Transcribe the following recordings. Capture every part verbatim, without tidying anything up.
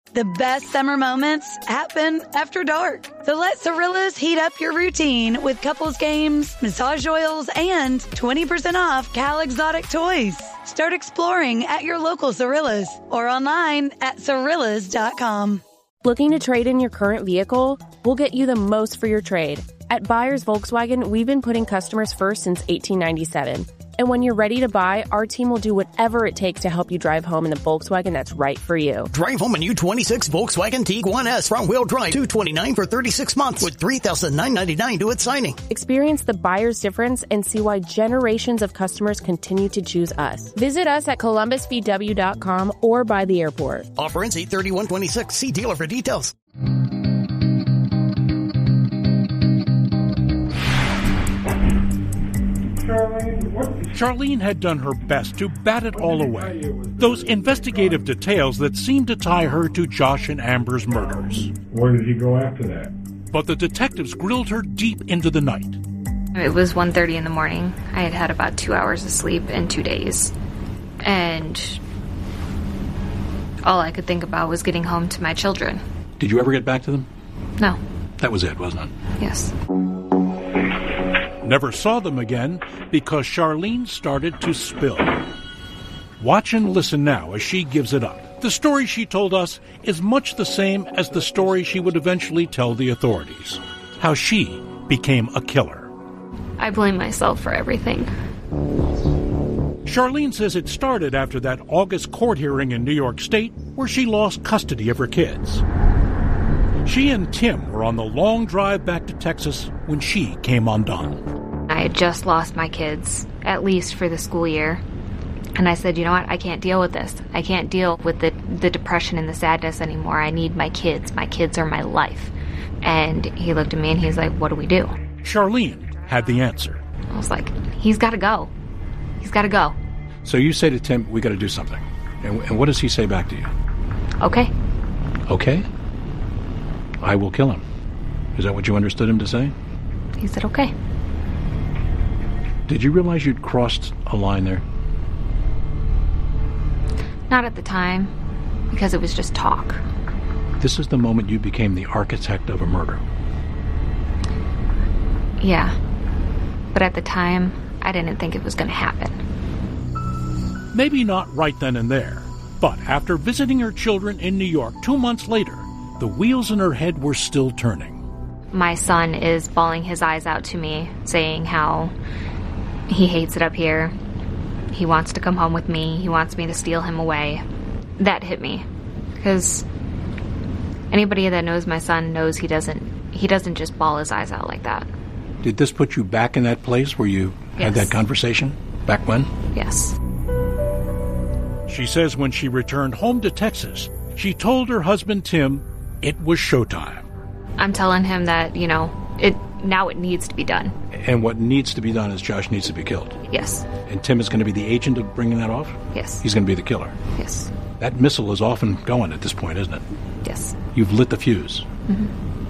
The best summer moments happen after dark. So let Cirillas heat up your routine with couples games, massage oils, and twenty percent off Cal Exotic toys. Start exploring at your local Cirillas or online at Cirillas dot com. Looking to trade in your current vehicle? We'll get you the most for your trade. At Buyers Volkswagen, we've been putting customers first since eighteen ninety-seven. And when you're ready to buy, our team will do whatever it takes to help you drive home in the Volkswagen that's right for you. Drive home a new twenty-six Volkswagen Tiguan S front-wheel drive, two hundred twenty-nine dollars for thirty-six months with three thousand nine hundred ninety-nine dollars due at signing. Experience the buyer's difference and see why generations of customers continue to choose us. Visit us at columbus v w dot com or by the airport. Offer ends eight thirty-one twenty-six. See dealer for details. Charlene had done her best to bat it all away. Those investigative details that seemed to tie her to Josh and Amber's murders. Where did he go after that? But the detectives grilled her deep into the night. It was one thirty in the morning. I had had about two hours of sleep in two days. And all I could think about was getting home to my children. Did you ever get back to them? No. That was it, wasn't it? Yes. Never saw them again because Charlene started to spill. Watch and listen now as she gives it up. The story she told us is much the same as the story she would eventually tell the authorities. How she became a killer. I blame myself for everything. Charlene says it started after that August court hearing in New York State where she lost custody of her kids. She and Tim were on the long drive back to Texas when she came undone. I had just lost my kids, at least for the school year. And I said, you know what, I can't deal with this. I can't deal with the, the depression and the sadness anymore. I need my kids. My kids are my life. And he looked at me and he's like, what do we do? Charlene had the answer. I was like, he's got to go. He's got to go. So you say to Tim, we got to do something. And, and what does he say back to you? Okay. Okay? I will kill him. Is that what you understood him to say? He said, okay. Did you realize you'd crossed a line there? Not at the time, because it was just talk. This is the moment you became the architect of a murder. Yeah. But at the time, I didn't think it was going to happen. Maybe not right then and there, but after visiting her children in New York two months later, the wheels in her head were still turning. My son is bawling his eyes out to me, saying how he hates it up here. He wants to come home with me. He wants me to steal him away. That hit me, because anybody that knows my son knows he doesn't he doesn't just bawl his eyes out like that. Did this put you back in that place where you Yes. had that conversation? Back when? Yes. She says when she returned home to Texas, she told her husband Tim it was showtime. I'm telling him that, you know, it now it needs to be done. And what needs to be done is Josh needs to be killed. Yes. And Tim is going to be the agent of bringing that off? Yes. He's going to be the killer. Yes. That missile is often going at this point, isn't it? Yes. You've lit the fuse. Mm-hmm.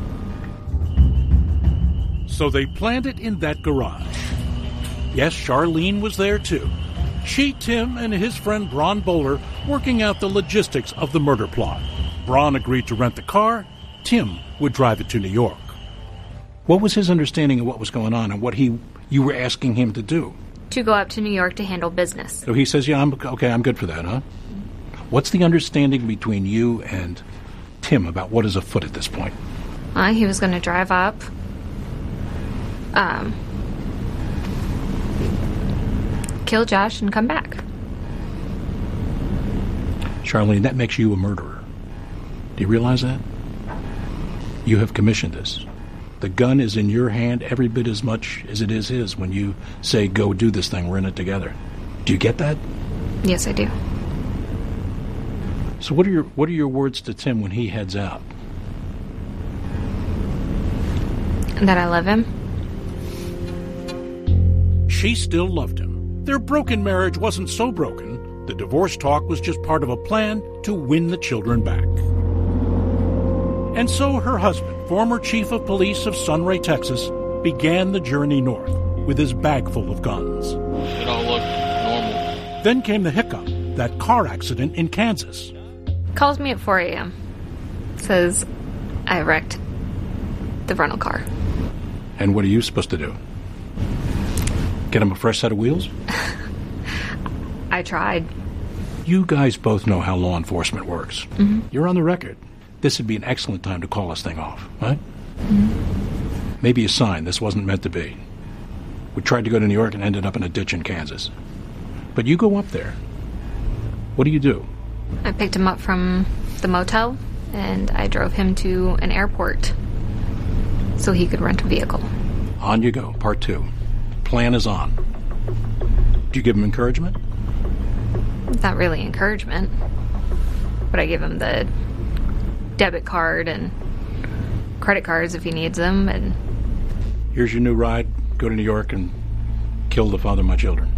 So they planned it in that garage. Yes, Charlene was there too. She, Tim, and his friend Bron Bowler working out the logistics of the murder plot. Bron agreed to rent the car. Tim would drive it to New York. What was his understanding of what was going on and what he you were asking him to do? To go up to New York to handle business. So he says, yeah, I'm okay, I'm good for that, huh? What's the understanding between you and Tim about what is afoot at this point? Uh, he was going to drive up. Um, kill Josh and come back. Charlene, that makes you a murderer. Do you realize that? You have commissioned this. The gun is in your hand every bit as much as it is his when you say, go do this thing, we're in it together. Do you get that? Yes, I do. So what are your what are your words to Tim when he heads out? That I love him. She still loved him. Their broken marriage wasn't so broken. The divorce talk was just part of a plan to win the children back. And so her husband, former chief of police of Sunray, Texas, began the journey north with his bag full of guns. It all looked normal. Then came the hiccup, that car accident in Kansas. Calls me at four a.m. Says I wrecked the rental car. And what are you supposed to do? Get him a fresh set of wheels? I tried. You guys both know how law enforcement works. Mm-hmm. You're on the record. This would be an excellent time to call this thing off, right? Mm-hmm. Maybe a sign this wasn't meant to be. We tried to go to New York and ended up in a ditch in Kansas. But you go up there. What do you do? I picked him up from the motel, and I drove him to an airport so he could rent a vehicle. On you go, part two. Plan is on. Do you give him encouragement? It's not really encouragement, but I give him the debit card and credit cards if he needs them, and... Here's your new ride. Go to New York and kill the father of my children.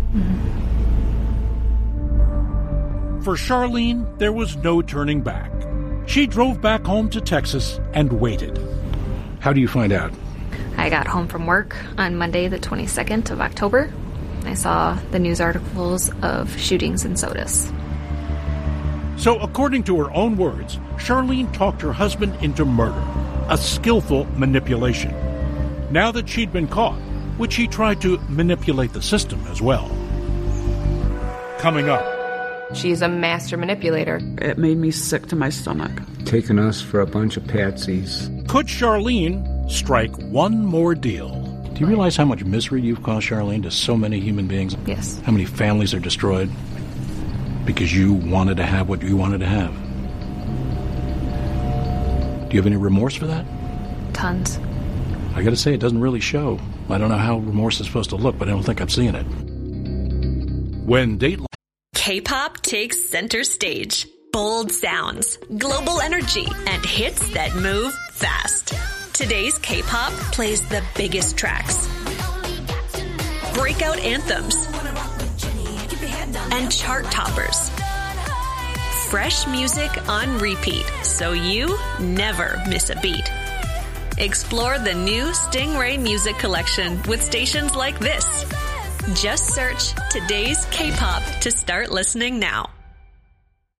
Mm-hmm. For Charlene, there was no turning back. She drove back home to Texas and waited. How do you find out? I got home from work on Monday, the twenty-second of October. I saw the news articles of shootings in Sodus. So, according to her own words, Charlene talked her husband into murder, a skillful manipulation. Now that she'd been caught, would she try to manipulate the system as well? Coming up. She's a master manipulator. It made me sick to my stomach. Taking us for a bunch of patsies. Could Charlene strike one more deal? Do you realize how much misery you've caused, Charlene, to so many human beings? Yes. How many families are destroyed because you wanted to have what you wanted to have? Do you have any remorse for that? Tons. I gotta say, it doesn't really show. I don't know how remorse is supposed to look, but I don't think I'm seeing it. When Dateline... K-pop takes center stage. Bold sounds, global energy, and hits that move fast. Today's K-pop plays the biggest tracks, breakout anthems, and chart toppers. Fresh music on repeat, so you never miss a beat. Explore the new Stingray Music Collection with stations like this. Just search Today's K-pop to start listening now.